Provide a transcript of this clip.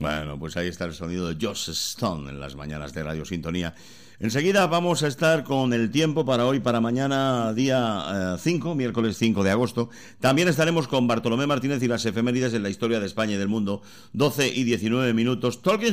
Bueno, pues ahí está el sonido de Joss Stone en las mañanas de Radio Sintonía. Enseguida vamos a estar con el tiempo para hoy, para mañana, día 5, miércoles 5 de agosto. También estaremos con Bartolomé Martínez y las efemérides en la historia de España y del mundo, 12 y 19 minutos. Talking